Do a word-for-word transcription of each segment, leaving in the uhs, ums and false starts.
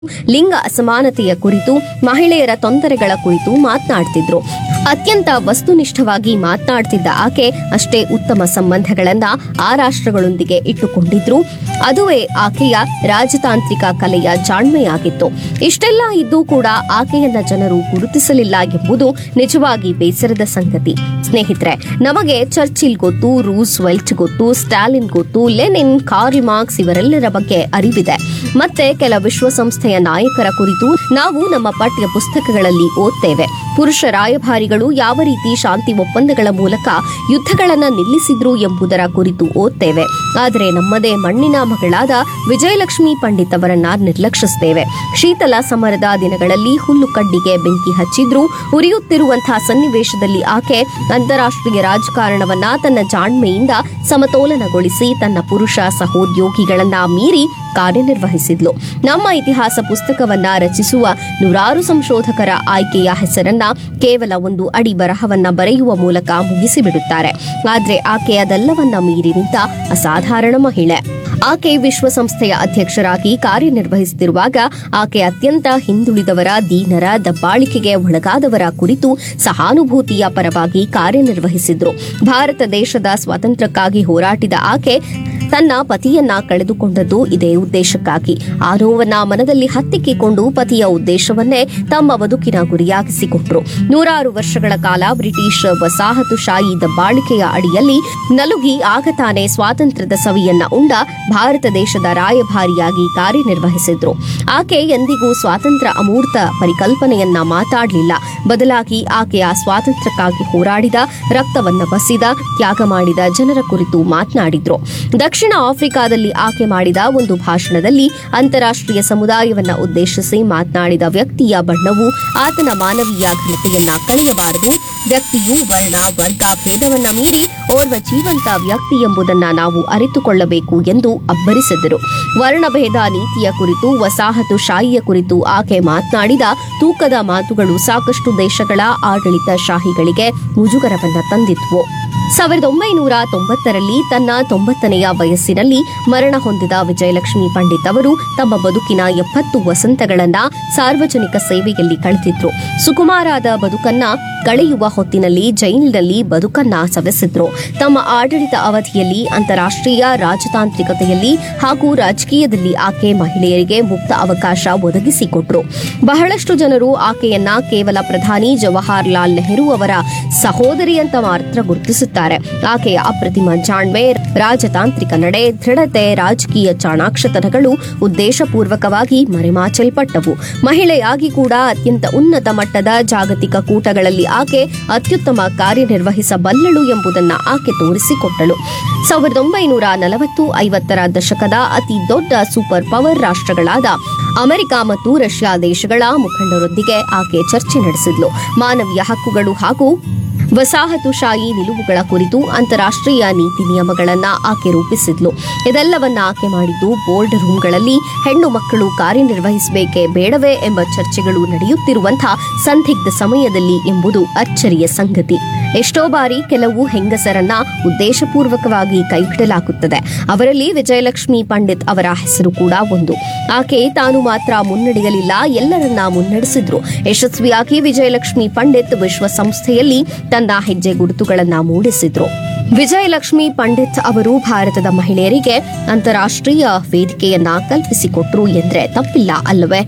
ಲಿಂಗ ಅಸಮಾನತೆಯ ಕುರಿತು, ಮಹಿಳೆಯರ ತೊಂದರೆಗಳ ಕುರಿತು ಮಾತನಾಡ್ತಿದ್ರು. ಅತ್ಯಂತ ವಸ್ತುನಿಷ್ಠವಾಗಿ ಮಾತನಾಡ್ತಿದ್ದ ಆಕೆ ಅಷ್ಟೇ ಉತ್ತಮ ಸಂಬಂಧಗಳನ್ನ ಆ ರಾಷ್ಟ್ರಗಳೊಂದಿಗೆ ಇಟ್ಟುಕೊಂಡಿದ್ರು. ಅದುವೇ ಆಕೆಯ ರಾಜತಾಂತ್ರಿಕ ಕಲೆಯ ಜಾಣ್ಮೆಯಾಗಿತ್ತು. ಇಷ್ಟೆಲ್ಲ ಇದ್ದೂ ಕೂಡ ಆಕೆಯನ್ನ ಜನರು ಗುರುತಿಸಲಿಲ್ಲ ಎಂಬುದು ನಿಜವಾಗಿ ಬೇಸರದ ಸಂಗತಿ. ಸ್ನೇಹಿತರೆ, ನಮಗೆ ಚರ್ಚಿಲ್ ಗೊತ್ತು, ರೂಸ್ವೆಲ್ಟ್ ಗೊತ್ತು, ಸ್ಟಾಲಿನ್ ಗೊತ್ತು, ಲೆನಿನ್, ಕಾರ್ಲ್ ಮಾರ್ಕ್ಸ್ ಇವರೆಲ್ಲರ ಬಗ್ಗೆ ಅರಿವಿದೆ. ಮತ್ತೆ ಕೆಲ ವಿಶ್ವಸಂಸ್ಥೆಯ ನಾಯಕರ ಕುರಿತು ನಾವು ನಮ್ಮ ಪಠ್ಯ ಪುಸ್ತಕಗಳಲ್ಲಿ ಓದ್ತೇವೆ. ಪುರುಷ ರಾಯಭಾರಿಗಳು ಯಾವ ರೀತಿ ಶಾಂತಿ ಒಪ್ಪಂದಗಳ ಮೂಲಕ ಯುದ್ಧಗಳನ್ನ ನಿಲ್ಲಿಸಿದ್ರು ಎಂಬುದರ ಕುರಿತು ಓದ್ತೇವೆ. ಆದರೆ ನಮ್ಮದೇ ಮಣ್ಣಿನ ಮಗಳಾದ ವಿಜಯಲಕ್ಷ್ಮಿ ಪಂಡಿತ್ ಅವರನ್ನ ನಿರ್ಲಕ್ಷಿಸುತ್ತೇವೆ. ಶೀತಲ ಸಮರದ ದಿನಗಳಲ್ಲಿ ಹುಲ್ಲು ಕಡ್ಡಿಗೆ ಬೆಂಕಿ ಹಚ್ಚಿದ್ರು. ಉರಿಯುತ್ತಿರುವಂತಹ ಸನ್ನಿವೇಶದಲ್ಲಿ ಆಕೆ ಅಂತಾರಾಷ್ಟ್ರೀಯ ರಾಜಕಾರಣವನ್ನ ತನ್ನ ಜಾಣ್ಮೆಯಿಂದ ಸಮತೋಲನಗೊಳಿಸಿ ತನ್ನ ಪುರುಷ ಸಹೋದ್ಯೋಗಿಗಳನ್ನ ಮೀರಿ ಕಾರ್ಯನಿರ್ವಹಿಸಿದ್ಲು. ನಮ್ಮ ಇತಿಹಾಸ ಪುಸ್ತಕವನ್ನ ರಚಿಸುವ ನೂರಾರು ಸಂಶೋಧಕರ ಆಯ್ಕೆಯ ಹೆಸರನ್ನ ಕೇವಲ ಒಂದು ಅಡಿ ಬರಹವನ್ನ ಬರೆಯುವ ಮೂಲಕ ಮುಗಿಸಿಬಿಡುತ್ತಾರೆ. ಆದ್ರೆ ಆಕೆ ಅದೆಲ್ಲವನ್ನ ಮೀರಿ ನಿಂತ ಅಸಾಧಾರಣ ಮಹಿಳೆ. ಆಕೆ ವಿಶ್ವಸಂಸ್ಥೆಯ ಅಧ್ಯಕ್ಷರಾಗಿ ಕಾರ್ಯನಿರ್ವಹಿಸುತ್ತಿರುವಾಗ ಆಕೆ ಅತ್ಯಂತ ಹಿಂದುಳಿದವರ, ದೀನರ, ದಬ್ಬಾಳಿಕೆಗೆ ಒಳಗಾದವರ ಕುರಿತು ಸಹಾನುಭೂತಿಯ ಪರವಾಗಿ ಕಾರ್ಯನಿರ್ವಹಿಸಿದ್ರು. ಭಾರತ ದೇಶದ ಸ್ವಾತಂತ್ರ್ಯಕ್ಕಾಗಿ ಹೋರಾಟಿದ ಆಕೆ ತನ್ನ ಪತಿಯನ್ನ ಕಳೆದುಕೊಂಡದ್ದು ಇದೇ ಉದ್ದೇಶಕ್ಕಾಗಿ. ಆ ನೋವನ್ನ ಮನದಲ್ಲಿ ಹತ್ತಿಕ್ಕಿಕೊಂಡು ಪತಿಯ ಉದ್ದೇಶವನ್ನೇ ತಮ್ಮ ಬದುಕಿನ ಗುರಿಯಾಗಿಸಿಕೊಂಡ್ರು. ನೂರಾರು ವರ್ಷಗಳ ಕಾಲ ಬ್ರಿಟಿಷ್ ವಸಾಹತುಶಾಹಿ ದಬ್ಬಾಳಿಕೆಯ ಅಡಿಯಲ್ಲಿ ನಲುಗಿ ಆಗತಾನೆ ಸ್ವಾತಂತ್ರ್ಯದ ಸವಿಯನ್ನ ಉಂಡ ಭಾರತ ದೇಶದ ರಾಯಭಾರಿಯಾಗಿ ಕಾರ್ಯನಿರ್ವಹಿಸಿದ್ರು. ಆಕೆ ಎಂದಿಗೂ ಸ್ವಾತಂತ್ರ್ಯ ಅಮೂರ್ತ ಪರಿಕಲ್ಪನೆಯನ್ನ ಮಾತಾಡಲಿಲ್ಲ. ಬದಲಾಗಿ ಆಕೆಯ ಸ್ವಾತಂತ್ರ್ಯಕ್ಕಾಗಿ ಹೋರಾಡಿದ, ರಕ್ತವನ್ನ ಬಸಿದ, ತ್ಯಾಗ ಮಾಡಿದ ಜನರ ಕುರಿತು ಮಾತನಾಡಿದ್ರು. ದಕ್ಷಿಣ ಆಫ್ರಿಕಾದಲ್ಲಿ ಆಕೆ ಮಾಡಿದ ಒಂದು ಭಾಷಣದಲ್ಲಿ ಅಂತಾರಾಷ್ಟ್ರೀಯ ಸಮುದಾಯವನ್ನ ಉದ್ದೇಶಿಸಿ ಮಾತನಾಡಿದ ವ್ಯಕ್ತಿಯ ಬಣ್ಣವು ಆತನ ಮಾನವೀಯ ಘನತೆಯನ್ನ ಕಳೆಯಬಾರದು. ವ್ಯಕ್ತಿಯು ವರ್ಣ, ವರ್ಗ ಭೇದವನ್ನ ಮೀರಿ ಓರ್ವ ಜೀವಂತ ವ್ಯಕ್ತಿ ಎಂಬುದನ್ನ ನಾವು ಅರಿತುಕೊಳ್ಳಬೇಕು ಎಂದು ಅಬ್ಬರಿಸಿದರು. ವರ್ಣಭೇದ ನೀತಿಯ ಕುರಿತು, ವಸಾಹತುಶಾಹಿಯ ಕುರಿತು ಆಕೆ ಮಾತನಾಡಿದ ತೂಕದ ಮಾತುಗಳು ಸಾಕಷ್ಟು ದೇಶಗಳ ಆಡಳಿತಶಾಹಿಗಳಿಗೆ ಮುಜುಗರವನ್ನ ತಂದಿದ್ವು. ಸಾವಿರದ ಒಂಬೈನೂರ ತೊಂಬತ್ತರಲ್ಲಿ ತನ್ನ ತೊಂಬತ್ತನೆಯ ವಯಸ್ಸಿನಲ್ಲಿ ಮರಣ ಹೊಂದಿದ ವಿಜಯಲಕ್ಷ್ಮಿ ಪಂಡಿತ್ ಅವರು ತಮ್ಮ ಬದುಕಿನ ಎಪ್ಪತ್ತು ವಸಂತಗಳನ್ನ ಸಾರ್ವಜನಿಕ ಸೇವೆಯಲ್ಲಿ ಕಳೆದಿದ್ರು. ಸುಕುಮಾರಾದ ಬದುಕನ್ನ ಕಳೆಯುವ ಹೊತ್ತಿನಲ್ಲಿ ಜೈಲಿನಲ್ಲಿ ಬದುಕನ್ನ ಸವೆಸಿದ್ರು. ತಮ್ಮ ಆಡಳಿತ ಅವಧಿಯಲ್ಲಿ ಅಂತಾರಾಷ್ಟ್ರೀಯ ರಾಜತಾಂತ್ರಿಕತೆಯಲ್ಲಿ ಹಾಗೂ ರಾಜಕೀಯದಲ್ಲಿ ಆಕೆ ಮಹಿಳೆಯರಿಗೆ ಮುಕ್ತ ಅವಕಾಶ ಒದಗಿಸಿಕೊಟ್ರು. ಬಹಳಷ್ಟು ಜನರು ಆಕೆಯನ್ನ ಕೇವಲ ಪ್ರಧಾನಿ ಜವಾಹರ್ಲಾಲ್ ನೆಹರು ಅವರ ಸಹೋದರಿ ಅಂತ ಮಾತ್ರ ಗುರುತಿಸುತ್ತಾರೆ. ಆಕೆಯ ಅಪ್ರತಿಮ ಜಾಣ್ಮೆ, ರಾಜತಾಂತ್ರಿಕ ನಡೆ, ದೃಢತೆ, ರಾಜಕೀಯ ಚಾಣಾಕ್ಷತನಗಳು ಉದ್ದೇಶಪೂರ್ವಕವಾಗಿ ಮರೆಮಾಚಲ್ಪಟ್ಟವು. ಮಹಿಳೆಯಾಗಿ ಕೂಡ ಅತ್ಯಂತ ಉನ್ನತ ಮಟ್ಟದ ಜಾಗತಿಕ ಕೂಟಗಳಲ್ಲಿ ಆಕೆ ಅತ್ಯುತ್ತಮ ಕಾರ್ಯನಿರ್ವಹಿಸಬಲ್ಲಳು ಎಂಬುದನ್ನು ಆಕೆ ತೋರಿಸಿಕೊಟ್ಟಳು. ಸಾವಿರದ ಒಂಬೈನೂರ ನಲವತ್ತು ಐವತ್ತರ ದಶಕದ ಅತಿ ದೊಡ್ಡ ಸೂಪರ್ ಪವರ್ ರಾಷ್ಟ್ರಗಳಾದ ಅಮೆರಿಕ ಮತ್ತು ರಷ್ಯಾ ದೇಶಗಳ ಮುಖಂಡರೊಂದಿಗೆ ಆಕೆ ಚರ್ಚೆ ನಡೆಸಿದ್ಲು. ಮಾನವೀಯ ಹಕ್ಕುಗಳು ಹಾಗೂ ವಸಾಹತುಶಾಹಿ ನಿಲುವುಗಳ ಕುರಿತು ಅಂತಾರಾಷ್ಟ್ರೀಯ ನೀತಿ ನಿಯಮಗಳನ್ನ ಆಕೆ ರೂಪಿಸಿದ್ಲು. ಇದೆಲ್ಲವನ್ನ ಆಕೆ ಮಾಡಿದ್ದು ಬೋರ್ಡ್ ರೂಮ್ಗಳಲ್ಲಿ ಹೆಣ್ಣು ಮಕ್ಕಳು ಕಾರ್ಯನಿರ್ವಹಿಸಬೇಕೇ ಬೇಡವೇ ಎಂಬ ಚರ್ಚೆಗಳು ನಡೆಯುತ್ತಿರುವಂತಹ ಸಂದಿಗ್ಧ ಸಮಯದಲ್ಲಿ ಎಂಬುದು ಅಚ್ಚರಿಯ ಸಂಗತಿ. ಎಷ್ಟೋ ಬಾರಿ ಕೆಲವು ಹೆಂಗಸರನ್ನ ಉದ್ದೇಶಪೂರ್ವಕವಾಗಿ ಕೈಬಿಡಲಾಗುತ್ತದೆ. ಅವರಲ್ಲಿ ವಿಜಯಲಕ್ಷ್ಮಿ ಪಂಡಿತ್ ಅವರ ಹೆಸರು ಕೂಡ ಒಂದು. ಆಕೆ ತಾನು ಮಾತ್ರ ಮುನ್ನಡೆಯಲಿಲ್ಲ, ಎಲ್ಲರನ್ನ ಮುನ್ನಡೆಸಿದ್ರು. ಯಶಸ್ವಿಯಾಗಿ ವಿಜಯಲಕ್ಷ್ಮಿ ಪಂಡಿತ್ ವಿಶ್ವಸಂಸ್ಥೆಯಲ್ಲಿ ತನ್ನ ಹೆಜ್ಜೆ ಗುರುತುಗಳನ್ನ ಮೂಡಿಸಿದ್ರು. ವಿಜಯಲಕ್ಷ್ಮಿ ಪಂಡಿತ್ ಅವರು ಭಾರತದ ಮಹಿಳೆಯರಿಗೆ ಅಂತಾರಾಷ್ಟ್ರೀಯ ವೇದಿಕೆಯನ್ನ ಕಲ್ಪಿಸಿಕೊಟ್ರು ಎಂದ್ರೆ ತಪ್ಪಿಲ್ಲ ಅಲ್ಲವೇ?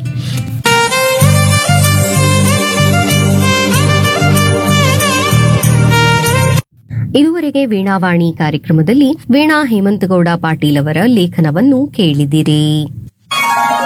ಇದುವರೆಗೆ ವೀಣಾವಾಣಿ ಕಾರ್ಯಕ್ರಮದಲ್ಲಿ ವೀಣಾ ಹೇಮಂತಗೌಡ ಪಾಟೀಲ್ ಅವರ ಲೇಖನವನ್ನು ಕೇಳಿದಿರಿ.